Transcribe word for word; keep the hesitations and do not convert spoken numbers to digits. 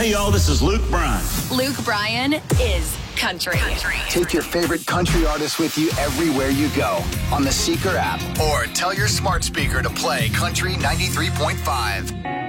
Hey, y'all, this is Luke Bryan. Luke Bryan is country. country. Take your favorite country artists with you everywhere you go on the Seeker app or tell your smart speaker to play Country ninety-three point five.